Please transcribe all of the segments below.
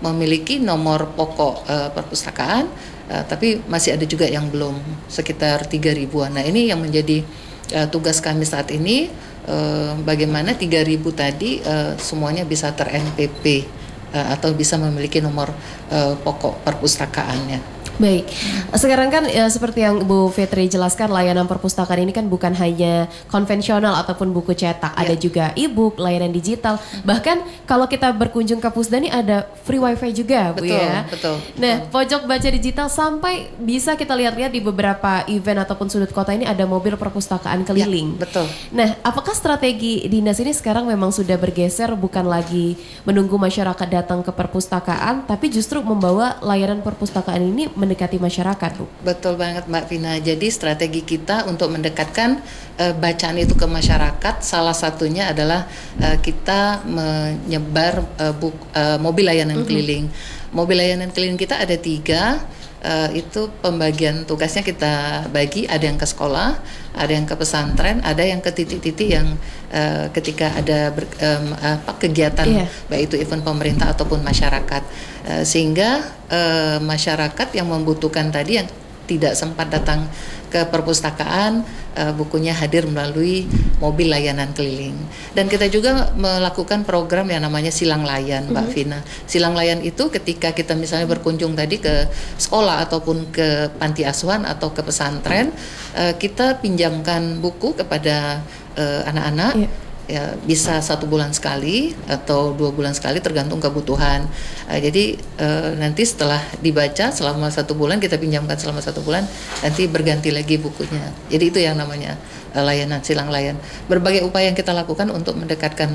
memiliki nomor pokok perpustakaan, tapi masih ada juga yang belum, sekitar 3.000-an. Nah ini yang menjadi tugas kami saat ini, bagaimana 3.000 tadi semuanya bisa ter-NPP atau bisa memiliki nomor pokok perpustakaannya. Baik, sekarang kan seperti yang Bu Fitri jelaskan, layanan perpustakaan ini kan bukan hanya konvensional ataupun buku cetak, ada juga e-book, layanan digital. Bahkan kalau kita berkunjung ke Pusda ini ada free wifi juga, Bu, ya. Betul. Nah, pojok baca digital sampai bisa kita lihat-lihat di beberapa event ataupun sudut kota ini ada mobil perpustakaan keliling. Betul. Nah, apakah strategi dinas ini sekarang memang sudah bergeser, bukan lagi menunggu masyarakat datang ke perpustakaan, tapi justru membawa layanan perpustakaan ini mendekati masyarakat, Bu? Betul banget Mbak Vina. Jadi strategi kita untuk mendekatkan bacaan itu ke masyarakat, salah satunya adalah kita menyebar mobil layanan keliling. Mobil layanan keliling kita ada 3. Itu pembagian tugasnya kita bagi, ada yang ke sekolah, ada yang ke pesantren, ada yang ke titik-titik yang ketika ada kegiatan, baik itu event pemerintah ataupun masyarakat, sehingga masyarakat yang membutuhkan tadi, yang tidak sempat datang ke perpustakaan, bukunya hadir melalui mobil layanan keliling. Dan kita juga melakukan program yang namanya silang layan, Mbak Vina. Silang layan itu ketika kita misalnya berkunjung tadi ke sekolah ataupun ke panti asuhan atau ke pesantren, kita pinjamkan buku kepada anak-anak. Ya, bisa 1 bulan sekali atau 2 bulan sekali tergantung kebutuhan. Jadi nanti setelah dibaca selama 1 bulan, kita pinjamkan selama 1 bulan, nanti berganti lagi bukunya. Jadi itu yang namanya layanan silang layan. Berbagai upaya yang kita lakukan untuk mendekatkan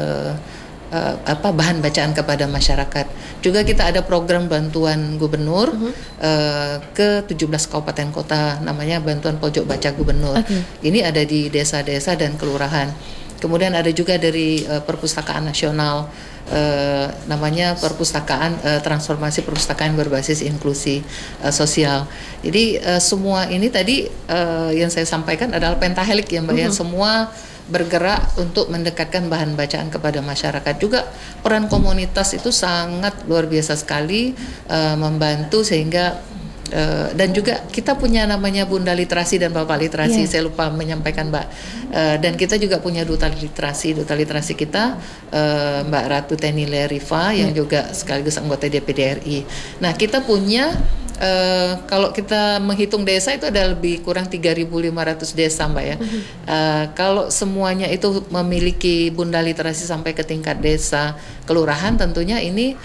bahan bacaan kepada masyarakat. Juga kita ada program bantuan gubernur ke 17 kabupaten kota, namanya bantuan pojok baca gubernur. Ini ada di desa-desa dan kelurahan. Kemudian ada juga dari Perpustakaan Nasional, namanya Perpustakaan Transformasi Perpustakaan Berbasis Inklusi Sosial. Jadi semua ini tadi yang saya sampaikan adalah pentahelik ya Mbak, ya, semua bergerak untuk mendekatkan bahan bacaan kepada masyarakat. Juga peran komunitas itu sangat luar biasa sekali, membantu sehingga dan juga kita punya namanya Bunda Literasi dan Bapak Literasi, saya lupa menyampaikan Mbak, dan kita juga punya Duta Literasi kita Mbak Ratu Tenile Riva yang juga sekaligus anggota DPD RI. Nah kita punya kalau kita menghitung desa itu ada lebih kurang 3.500 desa Mbak ya. Kalau semuanya itu memiliki Bunda Literasi sampai ke tingkat desa kelurahan, tentunya ini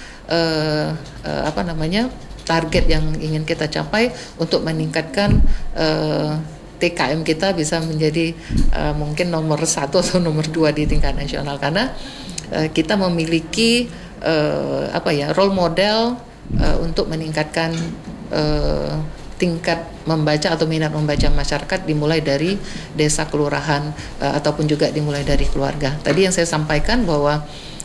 target yang ingin kita capai untuk meningkatkan TKM kita bisa menjadi mungkin nomor 1 atau nomor 2 di tingkat nasional, karena kita memiliki role model untuk meningkatkan tingkat membaca atau minat membaca masyarakat, dimulai dari desa, kelurahan, ataupun juga dimulai dari keluarga. Tadi yang saya sampaikan bahwa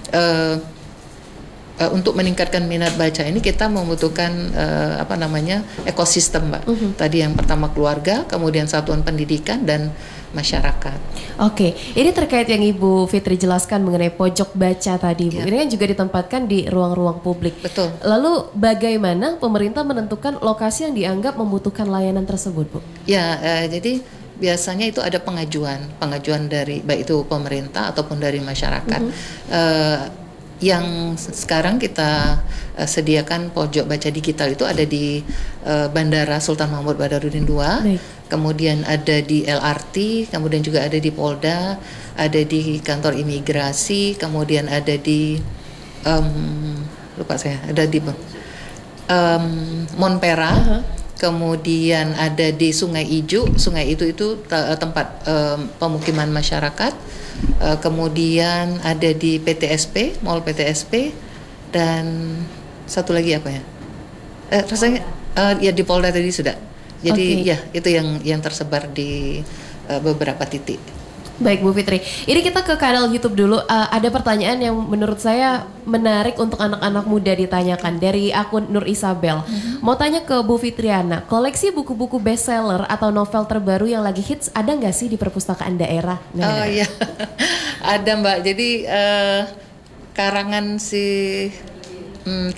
untuk meningkatkan minat baca ini kita membutuhkan ekosistem Mbak. Tadi yang pertama keluarga, kemudian satuan pendidikan dan masyarakat. Oke, ini terkait yang Ibu Fitri jelaskan mengenai pojok baca tadi, Bu. Ini kan juga ditempatkan di ruang-ruang publik. Betul. Lalu bagaimana pemerintah menentukan lokasi yang dianggap membutuhkan layanan tersebut, Bu? Ya, jadi biasanya itu ada pengajuan dari baik itu pemerintah ataupun dari masyarakat. Yang sekarang kita sediakan pojok baca digital itu ada di Bandara Sultan Mahmud Badarudin II, kemudian ada di LRT, kemudian juga ada di Polda, ada di kantor imigrasi, kemudian ada di ada di Monpera, kemudian ada di Sungai Ijo. Sungai itu tempat pemukiman masyarakat. Kemudian ada di PTSP, Mall PTSP, dan satu lagi apa ya? Rasanya ya di Polda tadi sudah. Jadi ya itu yang tersebar di beberapa titik. Baik Bu Fitri, ini kita ke kanal YouTube dulu. Ada pertanyaan yang menurut saya menarik untuk anak-anak muda ditanyakan dari akun Nur Isabel. Mau tanya ke Bu Fitriana, koleksi buku-buku bestseller atau novel terbaru yang lagi hits ada nggak sih di perpustakaan daerah? Oh iya, ada Mbak. Jadi karangan si